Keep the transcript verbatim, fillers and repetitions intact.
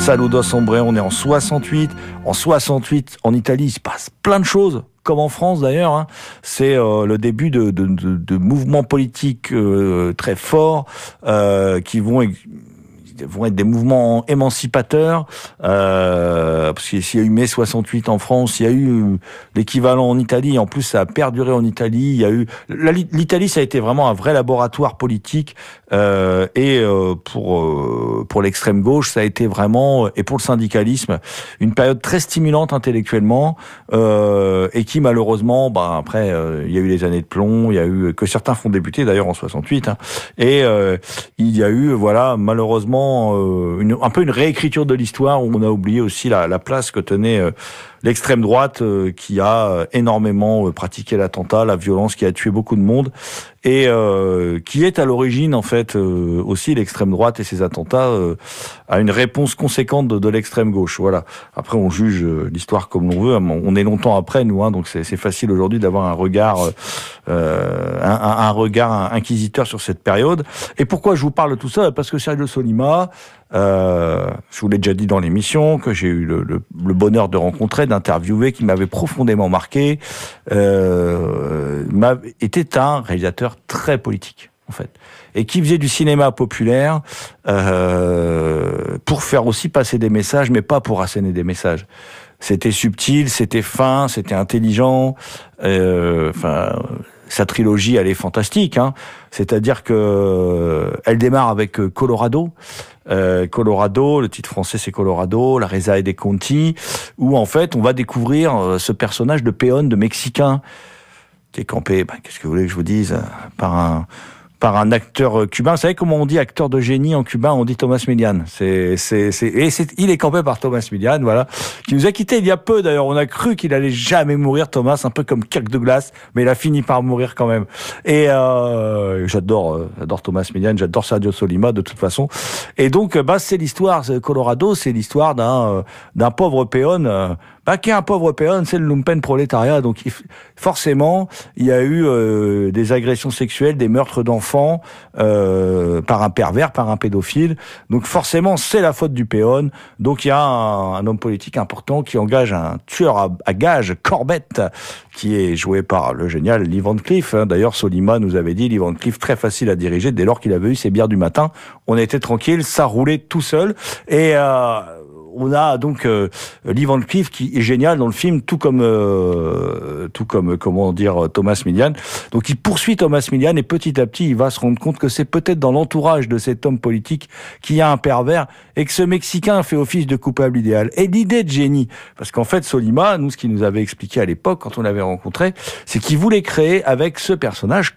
Saludos hombre, on est en soixante-huit. En soixante-huit, en Italie, il se passe plein de choses. Comme en France d'ailleurs, hein. C'est euh, le début de, de, de, de mouvements politiques euh, très forts euh, qui vont vont être des mouvements émancipateurs, euh, parce que s'il y a eu mai soixante-huit en France, il y a eu l'équivalent en Italie, en plus ça a perduré en Italie, il y a eu l'Italie, ça a été vraiment un vrai laboratoire politique, euh, et euh, pour euh, pour l'extrême gauche, ça a été vraiment, et pour le syndicalisme, une période très stimulante intellectuellement, euh, et qui malheureusement, bah après, euh, il y a eu les années de plomb, il y a eu que certains font débuter d'ailleurs en soixante-huit, hein, et euh, il y a eu, voilà, malheureusement Une, un peu une réécriture de l'histoire où on a oublié aussi la, la place que tenait euh, l'extrême droite euh, qui a euh, énormément euh, pratiqué l'attentat, la violence, qui a tué beaucoup de monde et euh, qui est à l'origine en fait euh, aussi l'extrême droite et ses attentats euh, à une réponse conséquente de, de l'extrême gauche. Voilà. Après on juge euh, l'histoire comme l'on veut. On est longtemps après nous, hein, donc c'est, c'est facile aujourd'hui d'avoir un regard, euh, un, un, un regard inquisiteur sur cette période. Et pourquoi je vous parle de tout ça ? Parce que Sergio Solima, Euh, je vous l'ai déjà dit dans l'émission, que j'ai eu le, le, le bonheur de rencontrer, d'interviewer, qui m'avait profondément marqué, euh, était un réalisateur très politique, en fait, et qui faisait du cinéma populaire euh, pour faire aussi passer des messages, mais pas pour asséner des messages. C'était subtil, c'était fin, c'était intelligent, euh, enfin... Sa trilogie, elle est fantastique, hein. C'est-à-dire que elle démarre avec Colorado. Euh, Colorado, le titre français c'est Colorado, La Reza et des Conti, où en fait on va découvrir ce personnage de péon, de Mexicain, qui est campé, ben, qu'est-ce que vous voulez que je vous dise, par un par un acteur cubain. Vous savez comment on dit acteur de génie en cubain ? On dit Thomas Milian. C'est, c'est, c'est, et c'est, il est campé par Thomas Milian, voilà, qui nous a quittés il y a peu d'ailleurs. On a cru qu'il allait jamais mourir, Thomas, un peu comme Kirk Douglas, mais il a fini par mourir quand même. Et euh, j'adore, euh, j'adore Thomas Milian, j'adore Sergio Solima de toute façon. Et donc, bah, c'est l'histoire, c'est Colorado, c'est l'histoire d'un euh, d'un pauvre péon. Euh, Bah, qui est un pauvre péon, c'est le lumpen prolétariat. Donc, il, forcément, il y a eu euh, des agressions sexuelles, des meurtres d'enfants euh, par un pervers, par un pédophile. Donc, forcément, c'est la faute du péon. Donc, il y a un, un homme politique important qui engage un tueur à, à gages, Corbett, qui est joué par le génial Lee Van Cleef. D'ailleurs, Solima nous avait dit, Lee Van Cleef, très facile à diriger. Dès lors qu'il avait eu ses bières du matin, on était tranquille, ça roulait tout seul. Et... Euh, on a donc euh, Lee Van Cleef qui est génial dans le film, tout comme euh, tout comme comment dire Thomas Milian. Donc il poursuit Thomas Milian et petit à petit il va se rendre compte que c'est peut-être dans l'entourage de cet homme politique qu'il y a un pervers et que ce Mexicain fait office de coupable idéal. Et l'idée de génie, parce qu'en fait Solima, nous ce qu'il nous avait expliqué à l'époque quand on l'avait rencontré, c'est qu'il voulait créer avec ce personnage